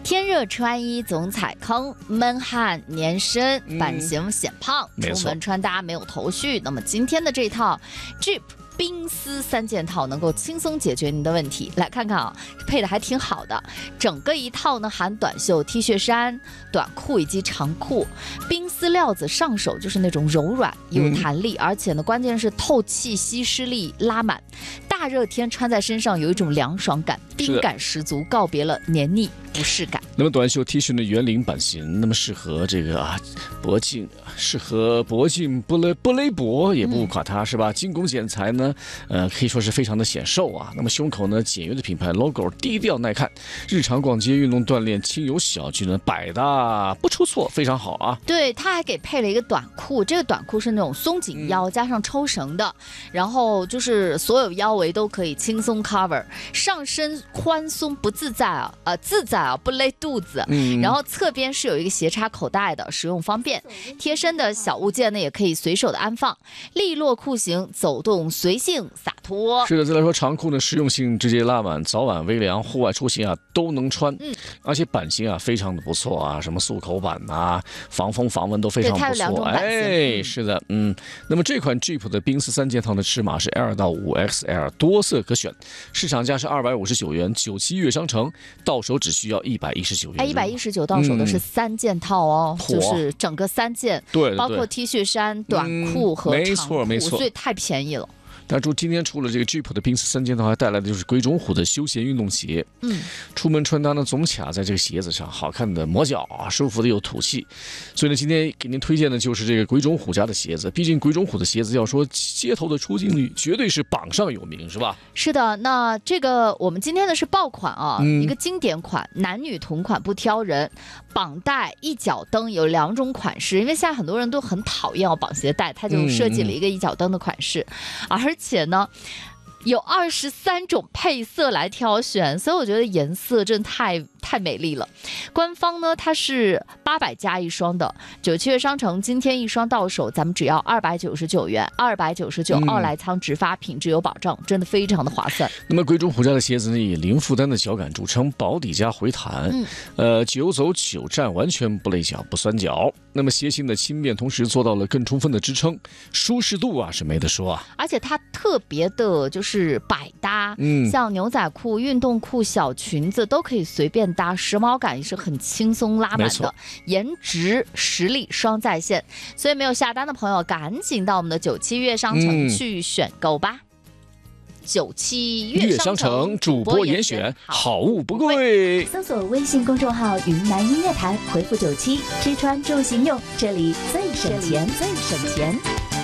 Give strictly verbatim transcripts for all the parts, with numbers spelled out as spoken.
天热穿衣总踩坑，闷汗粘身，版型显胖， 嗯、 出门穿搭没有头绪。那么今天的这套 Jeep 冰丝三件套能够轻松解决您的问题。来看看啊，配的还挺好的，整个一套呢含短袖 T 恤衫、短裤以及长裤，冰丝料子上手就是那种柔软有弹力，嗯、而且呢关键是透气吸湿力拉满，大热天穿在身上有一种凉爽感，冰感十足，告别了黏腻不适感。 那么短袖 T 恤的圆领版型，那么适合这个啊脖颈，适合脖颈不勒不勒脖，也不垮塌，嗯、是吧？精工剪裁呢，呃，可以说是非常的显瘦啊。那么胸口呢，简约的品牌 logo， 低调耐看，日常逛街、运动锻炼、轻游小聚呢，百搭不出错，非常好啊。 对，它还给配了一个短裤，这个短裤是那种松紧腰、嗯、加上抽绳的，然后就是所有腰围都可以轻松 cover， 上身宽松不自在啊，呃自在啊，不勒肚子。嗯，然后侧边是有一个斜插口袋的，使用方便。贴身的小物件呢，也可以随手的安放。利落裤型，走动随性洒脱。 是的，再来说长裤呢，实用性直接拉满，早晚微凉，户外出行啊都能穿。嗯，而且版型啊非常的不错啊，什么速口版啊，防风防蚊都非常不错。 对，它有两种版型。 哎，是的，嗯。那么这款 Jeep 的冰丝三件套的尺码是 L 到 五 X L， 多色可选，市场价是二百五十九元，九七悦商城到手只需要一百一十九元。 哎，一百一十九到手的是三件套哦，嗯、就是整个三件， 对， 包括 T 恤衫、短裤和长裤， 没错没错， 所以太便宜了。 但是今天除了这个 Jeep 的冰丝三件套，还带来的就是鬼冢虎的休闲运动鞋。嗯，出门穿搭呢，总卡在这个鞋子上，好看的磨脚啊，舒服的又土气。所以呢，今天给您推荐的就是这个鬼冢虎家的鞋子。毕竟鬼冢虎的鞋子要说街头的出镜率，绝对是榜上有名，是吧？ 是的，那这个我们今天的是爆款啊，嗯、一个经典款，男女同款不挑人。绑带、一脚蹬有两种款式，因为现在很多人都很讨厌要绑鞋带，他就设计了一个一脚蹬的款式，嗯、而且呢。有二十三种配色来挑选，所以我觉得颜色真的太太美丽了。官方呢，它是八百加一双的，九七悦商城今天一双到手，咱们只要二百九十九元，二百九十九，奥莱仓直发，品质有保障，真的非常的划算。 那么鬼冢虎家的鞋子呢，以零负担的脚感著称，保底加回弹，嗯、呃，久走久站，完全不累脚不酸脚。那么鞋型的轻便，同时做到了更充分的支撑，舒适度啊是没得说啊。 而且它特别的就是百搭，嗯，像牛仔裤、运动裤、小裙子都可以随便搭，时髦感也是很轻松拉满的，颜值实力双在线。所以没有下单的朋友，赶紧到我们的九七悦商城去选购吧。九七悦商城主播严选， 好物不贵。 搜索微信公众号“云南音乐台”，回复九七，吃穿住行用，这里最省钱，最省钱。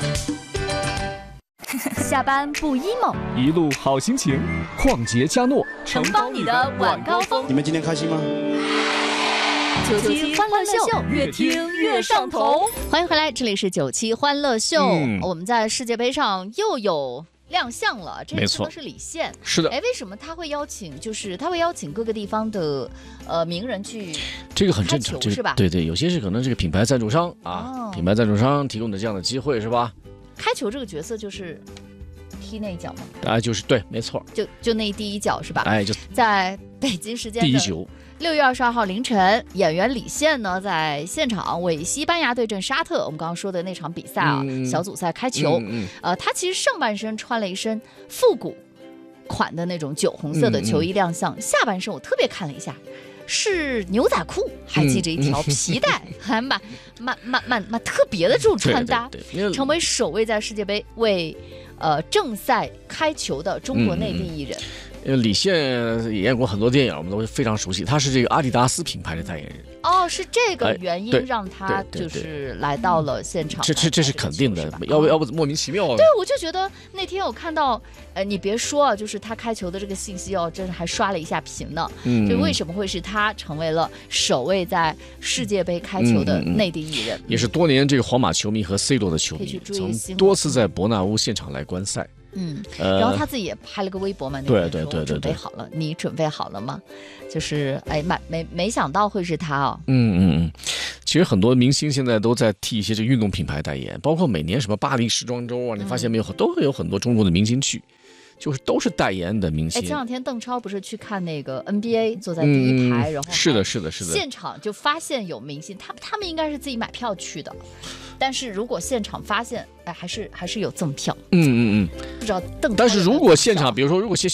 下班不 emo， 一路好心情。旷杰嘉诺承包你的晚高峰。 你们今天开心吗？ 九七欢乐秀，越听越上头。欢迎回来，这里是九七欢乐秀。嗯、我们在世界杯上又有亮相了，这次都是李现。 是的， 哎，为什么他会邀请？就是他会邀请各个地方的呃名人去， 这个很正常， 是吧？ 对对，有些是可能这个品牌赞助商啊，哦、品牌赞助商提供的这样的机会，是吧？ 开球这个角色就是踢那一脚吗？ 啊，就是对，没错， 就就那第一脚是吧？ 哎，就在北京时间第一球。 六月二十二号凌晨，演员李现呢在现场为西班牙对阵沙特，我们刚刚说的那场比赛啊，嗯、小组赛开球。嗯嗯、呃，他其实上半身穿了一身复古款的那种酒红色的球衣亮相，嗯嗯、下半身我特别看了一下，是牛仔裤，还系着一条皮带，嗯、还蛮蛮蛮蛮蛮特别的这种穿搭， 对对对， 成为首位在世界杯为呃正赛开球的中国内地艺人。嗯因为李现也演过很多电影，我们都非常熟悉。他是这个阿迪达斯品牌的代言人。 哦，是这个原因让他就是来到了现场。 这这这是肯定的，要不要不莫名其妙啊？ 对，我就觉得那天我看到，呃，你别说啊，就是他开球的这个信息哦，真的还刷了一下屏呢。嗯，就为什么会是他成为了首位在世界杯开球的内地艺人？ 嗯嗯、也是多年这个皇马球迷和 C 罗的球迷，曾多次在伯纳乌现场来观赛。 嗯，然后他自己也拍了个微博嘛， 对对对对， 准备好了，你准备好了吗？就是哎，没没没想到会是他哦。 嗯嗯嗯，其实很多明星现在都在替一些这个运动品牌代言，包括每年什么巴黎时装周啊，你发现没有，嗯、都会有很多中国的明星去。 就是都是代言的明哎， 星。 前两天邓超不是去看那个 N B A， 坐在第一排， 嗯、 然后是的，是的，是的， 现场就发现有明星，他他们应该是自己买票去的，但是如果现场发现，哎，还是还是有赠票， 嗯嗯嗯， 不知道邓超。 但是如果现场，比如说如果现